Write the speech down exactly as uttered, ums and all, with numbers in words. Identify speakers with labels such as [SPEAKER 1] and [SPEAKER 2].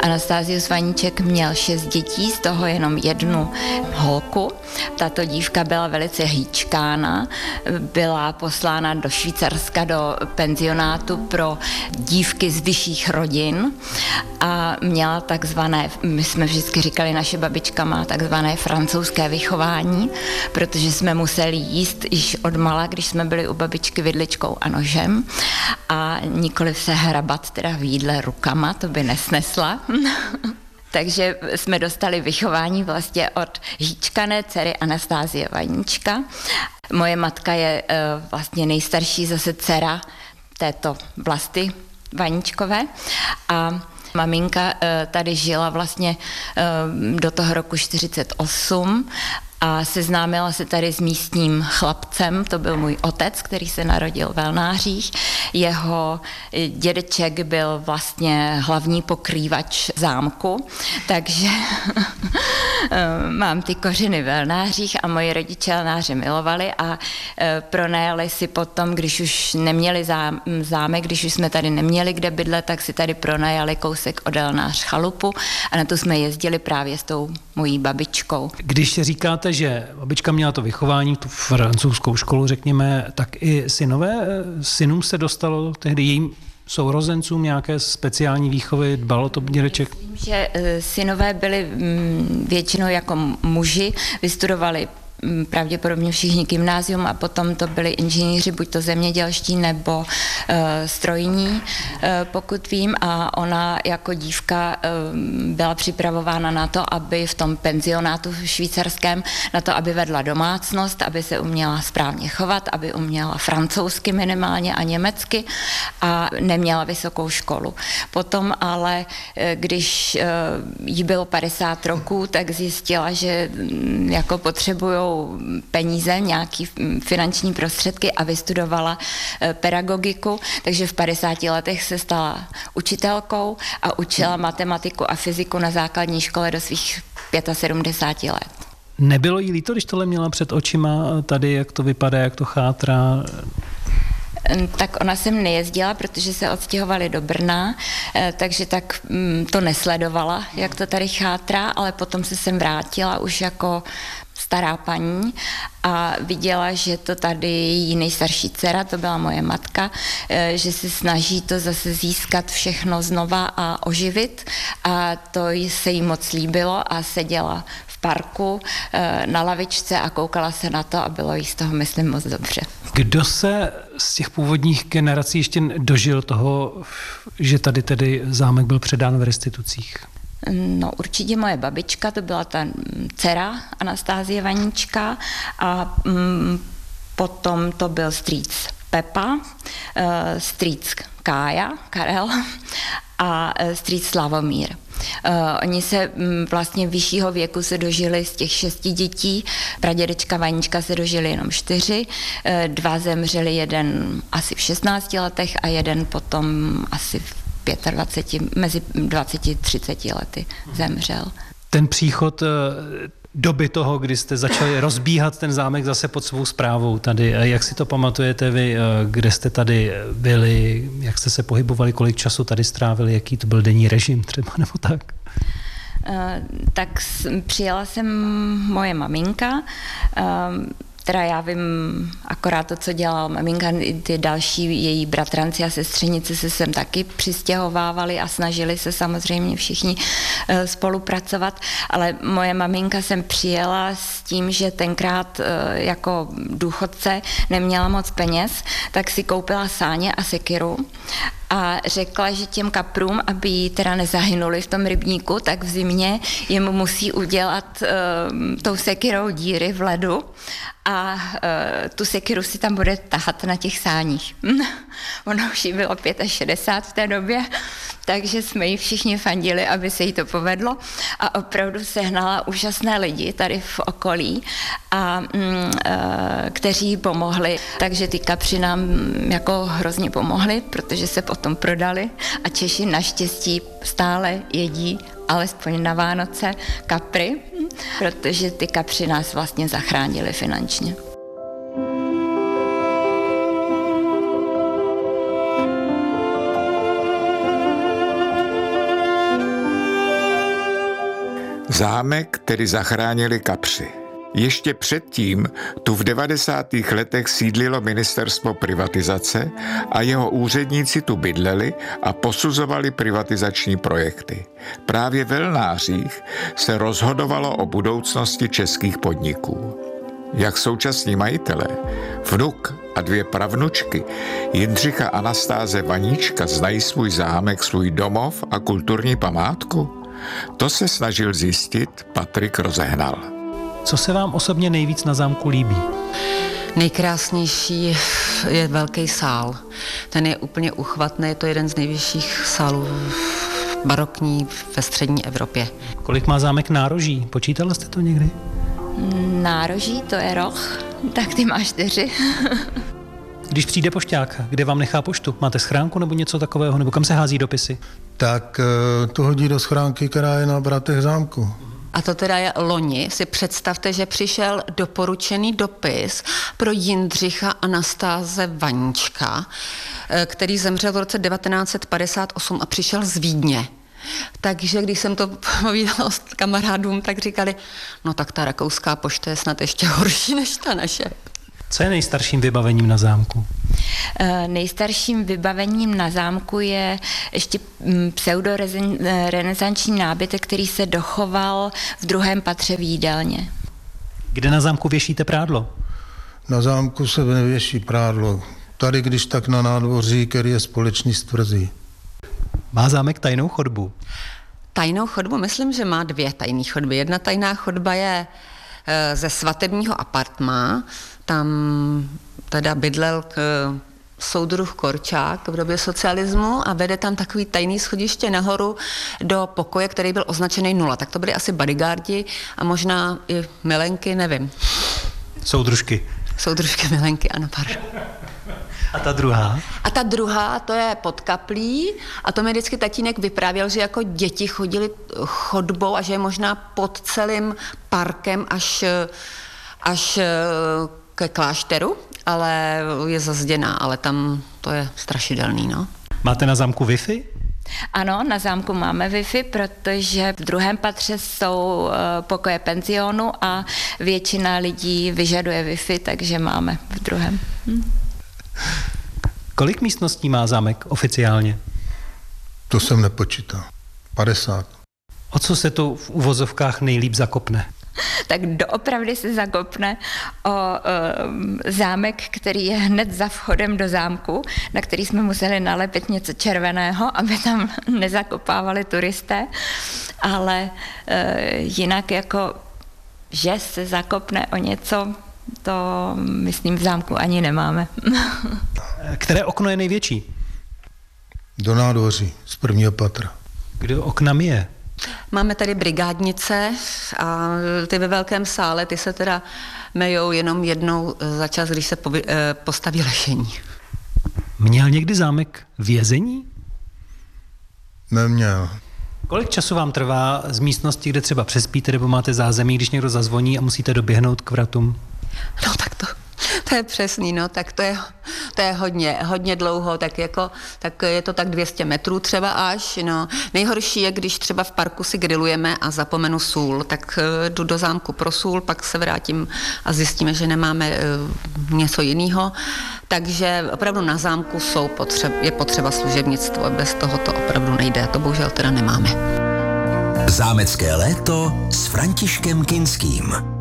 [SPEAKER 1] Anastázius Vaníček měl šest dětí, z toho jenom jednu holku. Tato dívka byla velice hýčkána, byla poslána do Švýcarska do penzionátu pro dívky z vyšších rodin a měla takzvané, my jsme vždycky říkali, naše babička má takzvané francouzské vychování, protože jsme museli jíst již odmala, když jsme byli u babičky vidličkou a nožem a nikoliv se hrabat teda v jídle rukama, to by nesnesla. Takže jsme dostali vychování vlastně od hýčkané dcery Anastázie Vaníčka. Moje matka je vlastně nejstarší zase dcera této Vlasty Vaníčkové a maminka tady žila vlastně do toho roku čtyřicet osm a seznámila se tady s místním chlapcem, to byl můj otec, který se narodil v Velnářích. Jeho dědeček byl vlastně hlavní pokrývač zámku, takže mám ty kořeny v Velnářích a moji rodiče Velnáře milovali a pronajali si potom, když už neměli zámek, když už jsme tady neměli kde bydlet, tak si tady pronajali kousek od Velnář chalupu a na to jsme jezdili právě s tou mojí babičkou.
[SPEAKER 2] Když říkáte, že babička měla to vychování, tu francouzskou školu, řekněme, tak i synové, synům se dostalo tehdy jejím sourozencům nějaké speciální výchovy, dbalo to dědeček?
[SPEAKER 1] Myslím, že synové byli většinou jako muži, vystudovali pravděpodobně všichni gymnázium a potom to byli inženýři, buď to zemědělští nebo uh, strojní, uh, pokud vím, a ona jako dívka uh, byla připravována na to, aby v tom penzionátu švýcarském, na to, aby vedla domácnost, aby se uměla správně chovat, aby uměla francouzsky minimálně a německy a neměla vysokou školu. Potom ale, když uh, jí bylo padesát roků, tak zjistila, že um, jako potřebujou peníze, nějaký finanční prostředky a vystudovala pedagogiku, takže v padesáti letech se stala učitelkou a učila matematiku a fyziku na základní škole do svých sedmdesáti pěti let.
[SPEAKER 2] Nebylo jí líto, když tohle měla před očima tady, jak to vypadá, jak to chátrá?
[SPEAKER 1] Tak ona sem nejezdila, protože se odstěhovali do Brna, takže tak to nesledovala, jak to tady chátrá, ale potom se sem vrátila už jako stará paní a viděla, že to tady její nejstarší dcera, to byla moje matka, že se snaží to zase získat všechno znova a oživit a to se jí moc líbilo a seděla v parku na lavičce a koukala se na to a bylo jí z toho, myslím, moc dobře.
[SPEAKER 2] Kdo se z těch původních generací ještě dožil toho, že tady tedy zámek byl předán v restitucích?
[SPEAKER 1] No určitě moje babička, to byla ta dcera Anastázie Vaníčka a mm, potom to byl strýc Pepa, uh, strýc Kája, Karel a uh, strýc Slavomír. Uh, oni se um, vlastně vyššího věku se dožili z těch šesti dětí, pradědečka Vaníčka se dožili jenom čtyři, uh, dva zemřeli, jeden asi v šestnácti letech a jeden potom asi v dvaceti pěti, mezi dvaceti třiceti lety zemřel.
[SPEAKER 2] Ten příchod doby toho, kdy jste začali rozbíhat ten zámek zase pod svou správou tady, jak si to pamatujete vy, kde jste tady byli, jak jste se pohybovali, kolik času tady strávili, jaký to byl denní režim třeba nebo tak?
[SPEAKER 1] Tak přijela jsem moje maminka, teda já vím akorát to, co dělala maminka, ty další její bratranci a sestřenice se sem taky přistěhovávali a snažili se samozřejmě všichni spolupracovat, ale moje maminka sem přijela s tím, že tenkrát jako důchodce neměla moc peněz, tak si koupila sáně a sekiru a řekla, že těm kaprům, aby jí teda nezahynuli v tom rybníku, tak v zimě jim musí udělat uh, tou sekirou díry v ledu a uh, tu sekiru si tam bude tahat na těch sáních. Ono už jí bylo šedesát pět v té době, takže jsme jí všichni fandili, aby se jí to povedlo a opravdu sehnala úžasné lidi tady v okolí, a, mm, uh, kteří jí pomohli. Takže ty kapři nám jako hrozně pomohli, protože se potom prodali a Češi naštěstí stále jedí alespoň na Vánoce kapry, protože ty kapři nás vlastně zachránili finančně.
[SPEAKER 3] Zámek tedy zachránili kapři. Ještě předtím tu v devadesátých letech sídlilo ministerstvo privatizace a jeho úředníci tu bydleli a posuzovali privatizační projekty. Právě v Elnářích se rozhodovalo o budoucnosti českých podniků. Jak současní majitelé, vnuk a dvě pravnučky Jindřicha Anastáze Vaníčka znají svůj zámek, svůj domov a kulturní památku? To se snažil zjistit Patrik Rozehnal.
[SPEAKER 2] Co se vám osobně nejvíc na zámku líbí?
[SPEAKER 4] Nejkrásnější je velký sál. Ten je úplně uchvatný, je to jeden z nejvyšších sálů barokní ve střední Evropě.
[SPEAKER 2] Kolik má zámek nároží? Počítala jste to někdy?
[SPEAKER 1] Nároží, to je roh, tak ty máš čtyři.
[SPEAKER 2] Když přijde pošťák, kde vám nechá poštu? Máte schránku nebo něco takového? Nebo kam se hází dopisy?
[SPEAKER 5] Tak to hodí do schránky, která je na Bratech zámku.
[SPEAKER 4] A to teda je loni. Si představte, že přišel doporučený dopis pro Jindřicha Anastáze Vaníčka, který zemřel v roce devatenáct set padesát osm a přišel z Vídně. Takže když jsem to povídala s kamarádům, tak říkali, no tak ta rakouská pošta je snad ještě horší než ta naše.
[SPEAKER 2] Co je nejstarším vybavením na zámku?
[SPEAKER 1] Nejstarším vybavením na zámku je ještě pseudorenesanční nábytek, který se dochoval v druhém patře v jídelně.
[SPEAKER 2] Kde na zámku věšíte prádlo?
[SPEAKER 5] Na zámku se nevěší prádlo. Tady, když tak na nádvoří, který je společný s tvrzí.
[SPEAKER 2] Má zámek tajnou chodbu?
[SPEAKER 4] Tajnou chodbu? Myslím, že má dvě tajné chodby. Jedna tajná chodba je ze svatebního apartmá. Tam teda bydlel k soudruh Korčák v době socialismu a vede tam takový tajný schodiště nahoru do pokoje, který byl označený nula. Tak to byly asi bodyguardi a možná i milenky, nevím.
[SPEAKER 2] Soudružky.
[SPEAKER 4] Soudružky, milenky, ano, pardon.
[SPEAKER 2] A ta druhá?
[SPEAKER 4] A ta druhá, to je pod kaplí a to mi vždycky tatínek vyprávěl, že jako děti chodili chodbou a že je možná pod celým parkem až, až ke klášteru, ale je zazděná, ale tam to je strašidelný, no.
[SPEAKER 2] Máte na zámku Wi-Fi?
[SPEAKER 1] Ano, na zámku máme Wi-Fi, protože v druhém patře jsou pokoje penzionu a většina lidí vyžaduje Wi-Fi, takže máme v druhém. Hm.
[SPEAKER 2] Kolik místností má zámek oficiálně?
[SPEAKER 5] To jsem nepočítal. padesát.
[SPEAKER 2] O co se to v uvozovkách nejlíp zakopne?
[SPEAKER 1] Tak doopravdy se zakopne o e, zámek, který je hned za vchodem do zámku, na který jsme museli nalepit něco červeného, aby tam nezakopávali turisté, ale e, jinak jako, že se zakopne o něco, to myslím v zámku ani nemáme.
[SPEAKER 2] Které okno je největší?
[SPEAKER 5] Do nádvoří, z prvního patra.
[SPEAKER 2] Kde oknami je?
[SPEAKER 4] Máme tady brigádnice a ty ve velkém sále, ty se teda mejou jenom jednou za čas, když se povi, eh, postaví lešení.
[SPEAKER 2] Měl někdy zámek vězení?
[SPEAKER 5] Neměl.
[SPEAKER 2] Kolik času vám trvá z místnosti, kde třeba přespíte nebo máte zázemí, když někdo zazvoní a musíte doběhnout k vratům?
[SPEAKER 4] No tak to, to je přesný, no, tak to je, to je hodně, hodně dlouho, tak jako, tak je to tak dvě stě metrů třeba až, no. Nejhorší je, když třeba v parku si grillujeme a zapomenu sůl, tak jdu do zámku pro sůl, pak se vrátím a zjistíme, že nemáme uh, něco jiného, takže opravdu na zámku jsou potřeb, je potřeba služebnictvo, bez toho to opravdu nejde a to bohužel teda nemáme.
[SPEAKER 6] Zámecké léto s Františkem Kinským.